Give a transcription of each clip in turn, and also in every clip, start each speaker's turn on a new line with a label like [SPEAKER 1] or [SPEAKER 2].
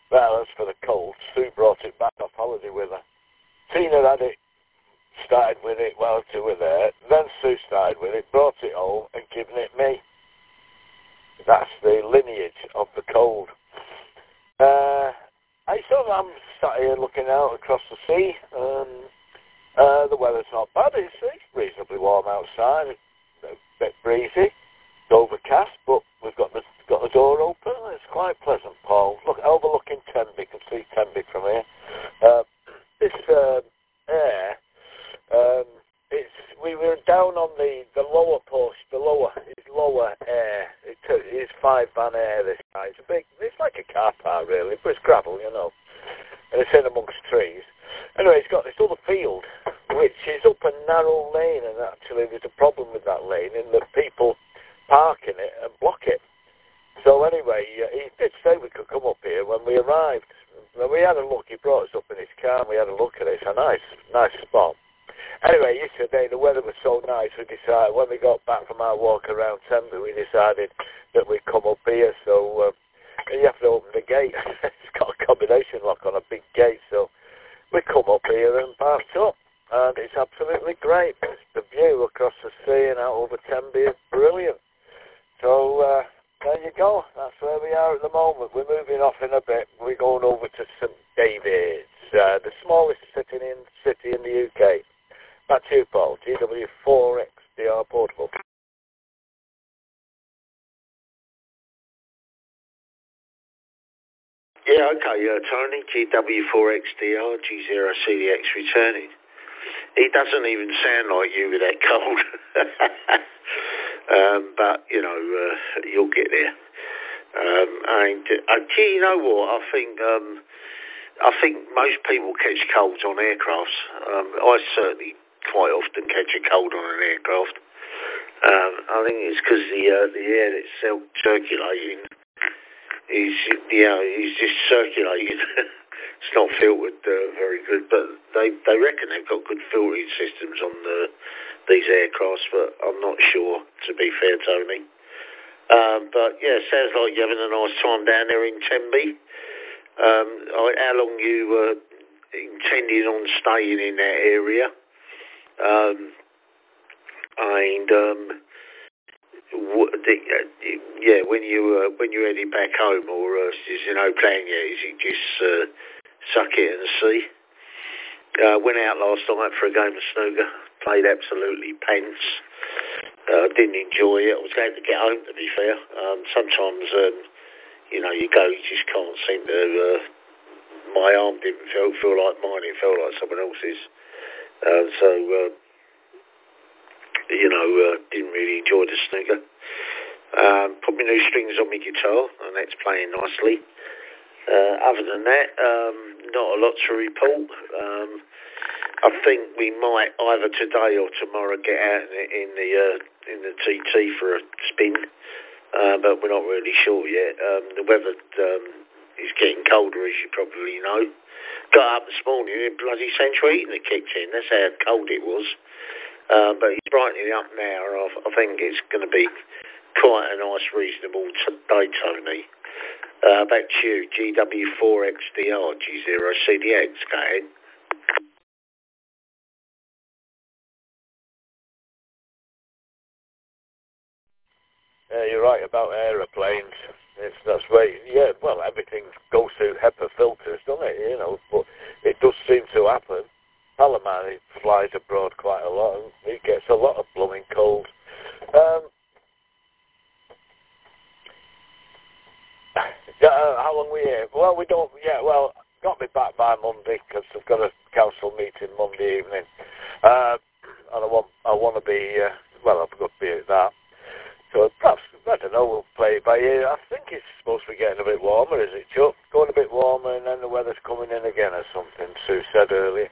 [SPEAKER 1] Well, as for the cold, Sue brought it back off holiday with her. Tina had it, started with it while two were there. Then Sue started with it, brought it home and given it me. That's the lineage of the cold. I'm sat here looking out across the sea. The weather's not bad, it's reasonably warm outside. A bit breezy, it's overcast, but we've got the door open. It's quite pleasant, Paul. Look, overlooking Tenby, you can see Tenby from here. This air, we were down on the lower portion, the lower air. It's 5-van air this time. It's like a car park really, but it's gravel, you know. And it's in amongst trees. Anyway, it's got this other field, which is up a narrow lane, and actually there's a problem with that lane in that people park in it and block it. So anyway, he did say we could come up here when we arrived. When we had a look, he brought us up in his car and we had a look at it. It's a nice spot. Anyway, yesterday the weather was so nice, we decided, when we got back from our walk around Tenby, we decided that we'd come up here. So you have to open the gate. It's got a combination lock on a big gate, so we come up here and parked up. And it's absolutely great. The view across the sea and out over Tenby is brilliant. So there you go. That's where we are at the moment. We're moving off in a bit. We're going over to St David's, the smallest city in the UK. Back to you, Paul. GW4XDR portable.
[SPEAKER 2] Yeah, okay, Tony, GW4XDR, G0CDX returning. He doesn't even sound like you with that cold. But, you know, you'll get there. You know what, I think most people catch colds on aircrafts. I certainly quite often catch a cold on an aircraft. I think it's because the air that's circulating is just circulating. It's not filtered very good, but they reckon they've got good filtering systems on these aircrafts, but I'm not sure, to be fair, Tony. But yeah, sounds like you're having a nice time down there in Tenby. How long you intending on staying in that area? When you're heading back home, or is there no plan yet? Is it just suck it and see? Went out last night for a game of snooker. Played absolutely pants. Didn't enjoy it. I was glad to get home, to be fair. Sometimes, you go, you just can't seem to... my arm didn't feel like mine. It felt like someone else's. Didn't really enjoy the snooker. Put my new strings on my guitar, and that's playing nicely. Other than that, not a lot to report. I think we might either today or tomorrow get out in the TT for a spin, but we're not really sure yet. The weather is getting colder, as you probably know. Got up this morning and bloody central heating had kicked in. That's how cold it was. But it's brightening up now. I think it's going to be quite a nice, reasonable day, Tony. Back to you, GW4XDR, G0CDX, go ahead.
[SPEAKER 1] Yeah, you're right about aeroplanes. That's where, everything goes through HEPA filters, doesn't it? But it does seem to happen. Palomar, he flies abroad quite a lot, and he gets a lot of blooming cold. How long we here? Well, we don't. Yeah, well, got me back by Monday because I've got a council meeting Monday evening, and I want to be. I've got to be at that. So perhaps, I don't know, we'll play it by ear. I think it's supposed to be getting a bit warmer, is it, Chuck? Going a bit warmer, and then the weather's coming in again or something, Sue said earlier.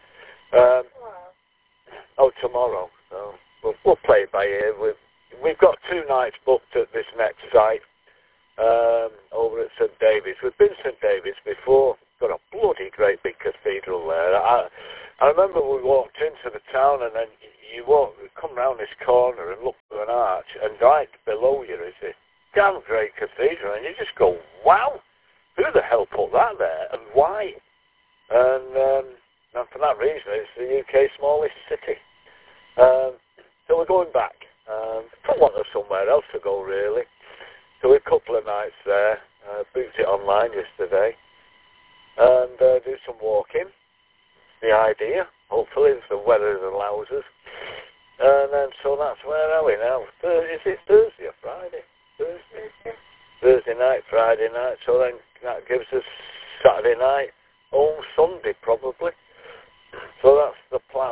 [SPEAKER 1] Tomorrow. So we'll play it by ear. We've got 2 nights booked at this next site over at St David's. We've been St David's before. Got a bloody great big cathedral there. I remember we walked into the town, and then you come round this corner and look through an arch, and right below you is this damn great cathedral, and you just go, wow, who the hell put that there? why. And for that reason, it's the UK's smallest city. So we're going back. Don't want us somewhere else to go, really. So we're a couple of nights there. Booked it online yesterday. And do some walking. The idea, hopefully, if the weather allows us. And then, so that's where are we now? Is it Thursday or Friday? Thursday night, Friday night. So then that gives us Saturday night, home Sunday probably. So that's the plan.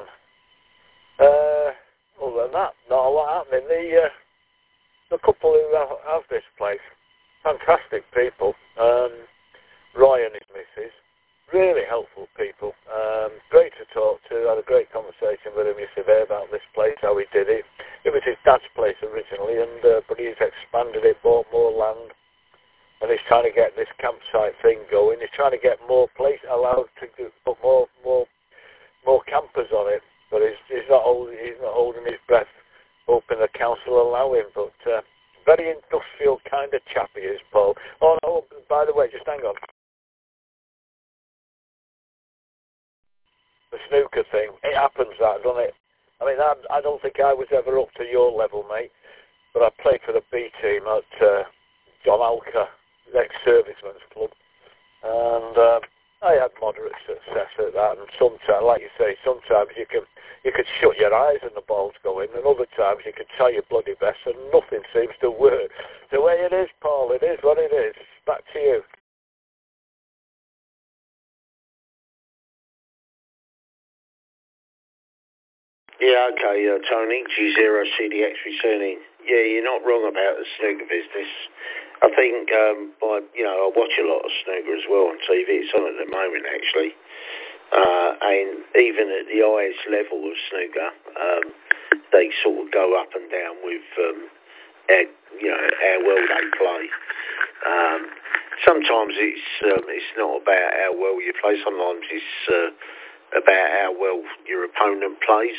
[SPEAKER 1] Other than that, not a lot happening. The couple who have this place, fantastic people. Roy and his missus, really helpful people. Great to talk to. Had a great conversation with him yesterday about this place, how he did it. It was his dad's place originally, but he's expanded it, bought more land, and he's trying to get this campsite thing going. He's trying to get more place allowed to put more campers on it, but he's not holding his breath, hoping the council allow him. But very industrial kind of chap he is, Paul. Oh no, by the way, just hang on. The snooker thing, it happens that, doesn't it? I mean, I don't think I was ever up to your level, mate, but I played for the B team at John Alker, ex-servicemen's club, and I had moderate success at that. And sometimes, like you say, sometimes you could shut your eyes and the balls go in, and other times you could try your bloody best and nothing seems to work. The way it is, Paul, it is what it is. Back to you.
[SPEAKER 2] Yeah, okay, Tony, G0CDX returning. Yeah, you're not wrong about the snooker business. I think, I watch a lot of snooker as well on TV. It's on at the moment, actually. And even at the highest level of snooker, they sort of go up and down with, how well they play. Sometimes it's not about how well you play. Sometimes it's about how well your opponent plays.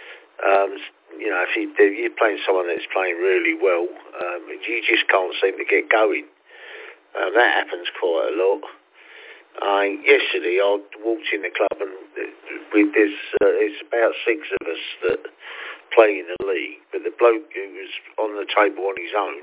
[SPEAKER 2] If you're playing someone that's playing really well, you just can't seem to get going. That happens quite a lot. Yesterday I walked in the club and there's about 6 of us that play in the league, but the bloke who was on the table on his own,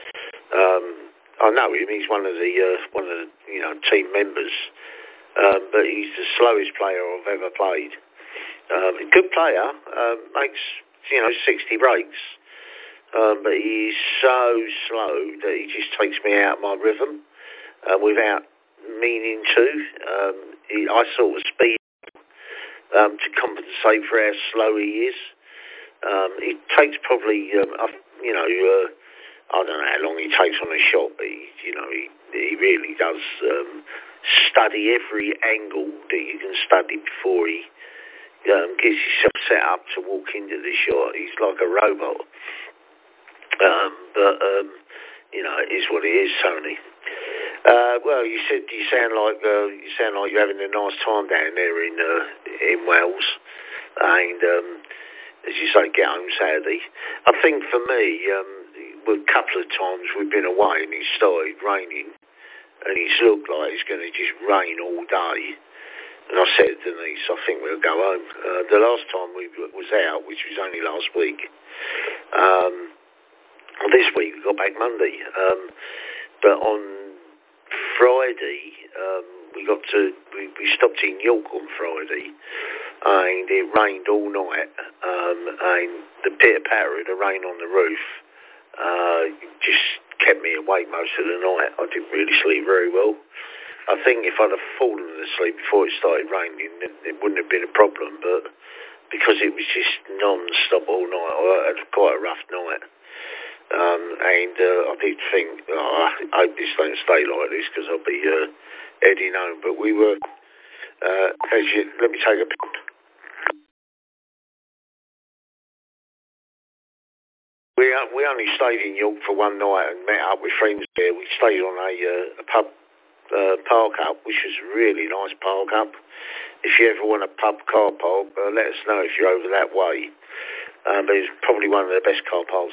[SPEAKER 2] I know him. He's one of the team members, but he's the slowest player I've ever played. A good player, makes 60 breaks, but he's so slow that he just takes me out of my rhythm without meaning to. I sort of speed to compensate for how slow he is. It takes probably I don't know how long he takes on a shot, but he really does study every angle that you can study before he gets himself set up to walk into the shot. He's like a robot. It is what it is, Tony. Well, you said you sound like you're having a nice time down there in Wales, and as you say, get home Saturday. I think for me, a couple of times we've been away and it started raining, and it's looked like it's going to just rain all day. And I said to Denise, I think we'll go home. The last time we was out, which was only last week, this week we got back Monday. But on Friday, we stopped in York on Friday, and it rained all night. And the pitter-patter of the rain on the roof just kept me awake most of the night. I didn't really sleep very well. I think if I'd have fallen asleep before it started raining, it wouldn't have been a problem, but because it was just non-stop all night, I had quite a rough night. I did think, I hope this don't stay like this, because I'll be heading home. But we were, let me take a pic. We only stayed in York for one night and met up with friends there. We stayed on a pub park up, which was a really nice park up. If you ever want a pub car park, let us know if you're over that way. But it's probably one of the best car parks